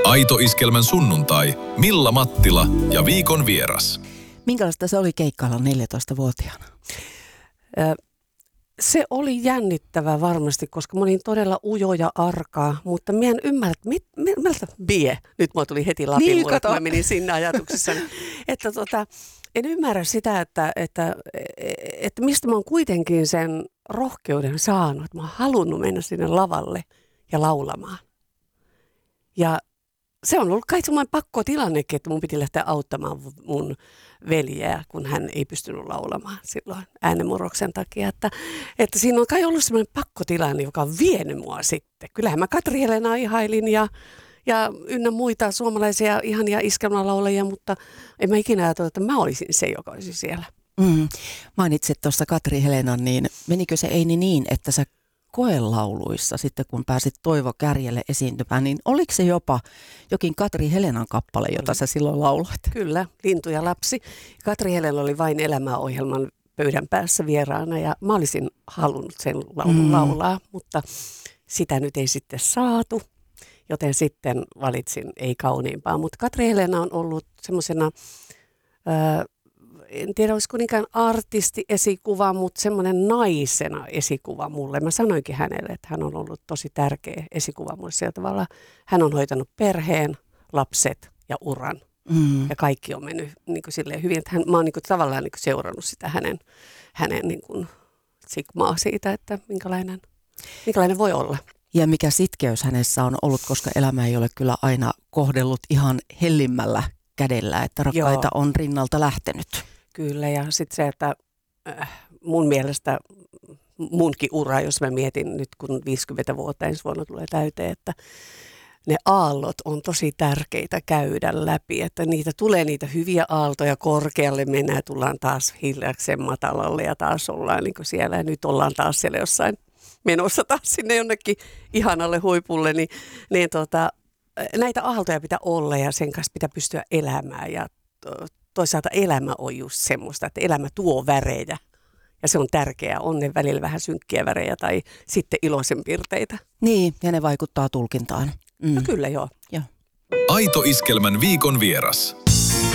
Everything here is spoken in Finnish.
Aito Iskelmän sunnuntai, Milla Mattila ja viikon vieras. Minkälaista se oli keikkailla 14-vuotiaana? Se oli jännittävää varmasti, koska mä olin todella ujo ja arkaa, mutta mä en ymmärrä, miltä vie. Nyt mulla tuli heti Lapin Niin, luo, kun mä menin sinne ajatuksissani. Että en ymmärrä sitä, että mistä mä oon kuitenkin sen rohkeuden saanut, että mä oon halunnut mennä sinne lavalle ja laulamaan. Ja se on ollut kai semmoinen pakkotilannekin, että mun piti lähteä auttamaan mun veljeä, kun hän ei pystynyt laulamaan silloin äänenmurroksen takia. Että siinä on kai ollut semmoinen pakkotilanne, joka on vienyt mua sitten. Kyllähän mä Katri Helenaa ihailin ja ynnä muita suomalaisia ihania iskelmälaulajia, mutta en mä ikinä ajatella, että mä olisin se, joka olisi siellä. Mainitsit tuossa Katri Helenan, niin menikö se Eini niin, että sä koelauluissa sitten kun pääsit Toivo Kärjelle esiintymään, niin oliko se jopa jokin Katri Helenan kappale, jota sä silloin lauloit? Kyllä, Lintu ja lapsi. Katri Helena oli Vain elämää-ohjelman pöydän päässä vieraana ja mä olisin halunnut sen laulun laulaa, mutta sitä nyt ei sitten saatu, joten sitten valitsin ei kauniimpaa. Mutta Katri Helena on ollut semmoisena, en tiedä olisiko niinkään artisti-esikuva, mutta semmoinen naisena esikuva mulle. Mä sanoinkin hänelle, että hän on ollut tosi tärkeä esikuva mulle. Sillä tavalla hän on hoitanut perheen, lapset ja uran. Ja kaikki on mennyt niin kuin silleen hyvin. Että mä oon niin kuin tavallaan niin kuin seurannut sitä hänen niin kuin sigmaa siitä, että minkälainen voi olla. Ja mikä sitkeys hänessä on ollut, koska elämä ei ole kyllä aina kohdellut ihan hellimmällä kädellä, että rakkaita on rinnalta lähtenyt. Kyllä, ja sitten se, että mun mielestä munkin ura, jos mä mietin nyt kun 50 vuotta ensi vuonna tulee täyteen, että ne aallot on tosi tärkeitä käydä läpi, että tulee niitä hyviä aaltoja, korkealle mennään, tullaan taas hiljakseen matalalle ja taas ollaan niin kuin siellä ja nyt ollaan taas siellä jossain menossa taas sinne jonnekin ihanalle huipulle, niin näitä aaltoja pitää olla ja sen kanssa pitää pystyä elämään ja toisaalta elämä on just semmoista, että elämä tuo värejä ja se on tärkeää. On ne välillä vähän synkkiä värejä tai sitten iloisen piirteitä. Niin, ja ne vaikuttaa tulkintaan. No kyllä, joo. Aito Iskelmän viikon vieras.